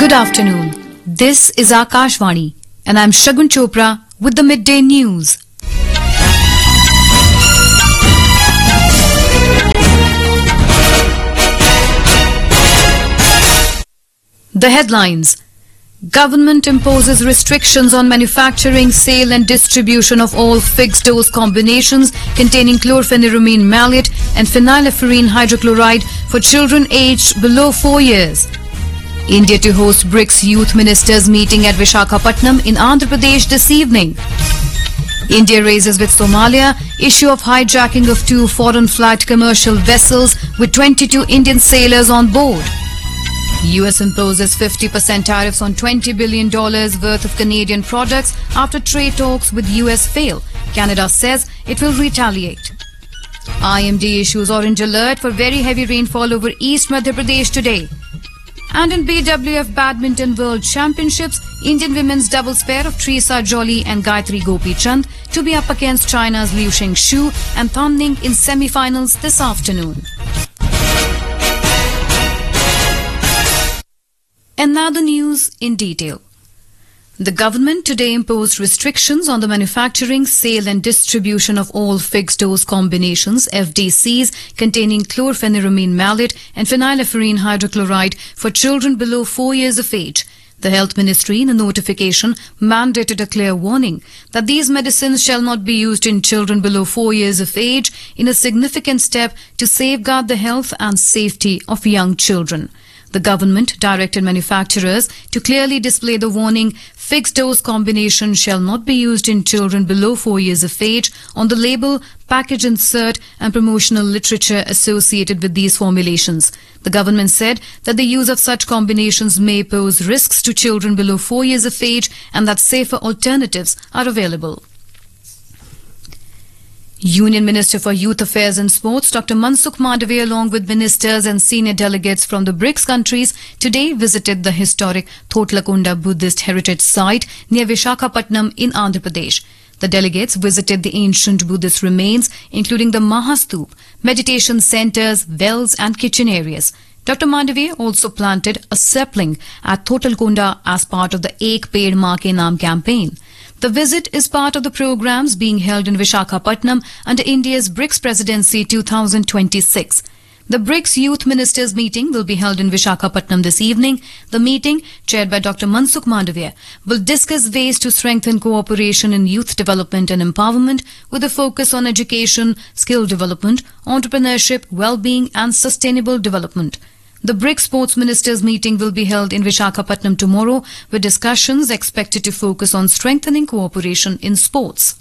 Good afternoon. This is Akashvani and I'm Shagun Chopra with the midday news. The headlines. Government imposes restrictions on manufacturing, sale and distribution of all fixed-dose combinations containing chlorpheniramine maleate and phenylephrine hydrochloride for children aged below 4 years. India to host BRICS Youth Ministers meeting at Visakhapatnam in Andhra Pradesh this evening. India raises with Somalia issue of hijacking of 2 foreign flagged commercial vessels with 22 Indian sailors on board. US imposes 50% tariffs on $20 billion worth of Canadian products after trade talks with US fail. Canada says it will retaliate. IMD issues orange alert for very heavy rainfall over East Madhya Pradesh today. And in BWF Badminton World Championships, Indian women's doubles pair of Trisa Jolly and Gayatri Gopichand to be up against China's Liu Shengxu and Tan Ning in semi-finals this afternoon. And now the news in detail. The government today imposed restrictions on the manufacturing, sale and distribution of all fixed-dose combinations, FDCs, containing chlorpheniramine maleate and phenylephrine hydrochloride for children below 4 years of age. The Health Ministry, in a notification, mandated a clear warning that these medicines shall not be used in children below 4 years of age in a significant step to safeguard the health and safety of young children. The government directed manufacturers to clearly display the warning fixed-dose combination shall not be used in children below 4 years of age on the label, package insert and promotional literature associated with these formulations. The government said that the use of such combinations may pose risks to children below 4 years of age and that safer alternatives are available. Union Minister for Youth Affairs and Sports Dr. Mansukh Mandavia along with ministers and senior delegates from the BRICS countries today visited the historic Thotlakunda Buddhist heritage site near Visakhapatnam in Andhra Pradesh. The delegates visited the ancient Buddhist remains including the Mahastup, meditation centers, wells and kitchen areas. Dr. Mandavia also planted a sapling at Thotlakunda as part of the Ek Ped Maa Ke Naam campaign. The visit is part of the programs being held in Visakhapatnam under India's BRICS Presidency 2026. The BRICS Youth Ministers meeting will be held in Visakhapatnam this evening. The meeting, chaired by Dr. Mansukh Mandavia, will discuss ways to strengthen cooperation in youth development and empowerment with a focus on education, skill development, entrepreneurship, well-being and sustainable development. The BRICS Sports Ministers meeting will be held in Visakhapatnam tomorrow, with discussions expected to focus on strengthening cooperation in sports.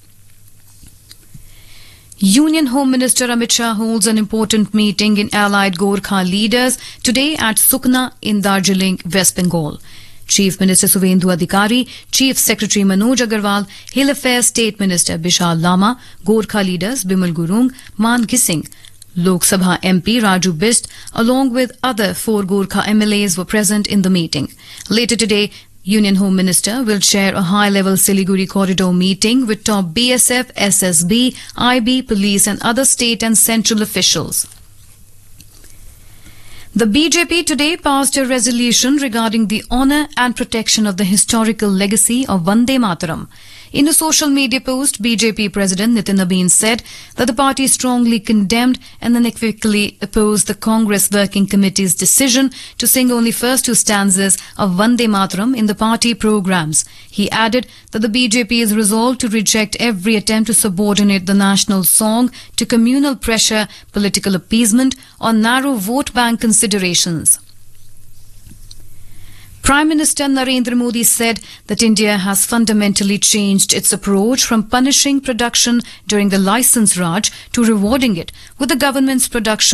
Union Home Minister Amit Shah holds an important meeting in allied Gorkha leaders today at Sukna in Darjeeling, West Bengal. Chief Minister Suvendu Adhikari, Chief Secretary Manoj Agarwal, Hill Affairs State Minister Bishal Lama, Gorkha leaders Bimal Gurung, Man Ghising, Lok Sabha MP Raju Bist, along with other 4 Gorkha MLAs were present in the meeting. Later today, Union Home Minister will chair a high-level Siliguri corridor meeting with top BSF, SSB, IB, police and other state and central officials. The BJP today passed a resolution regarding the honour and protection of the historical legacy of Vande Mataram. In a social media post, BJP President Nitin Nabin said that the party strongly condemned and unequivocally opposed the Congress Working Committee's decision to sing only first 2 stanzas of Vande Mataram in the party programs. He added that the BJP is resolved to reject every attempt to subordinate the national song to communal pressure, political appeasement or narrow vote bank considerations. Prime Minister Narendra Modi said that India has fundamentally changed its approach from punishing production during the Licence Raj to rewarding it with the government's production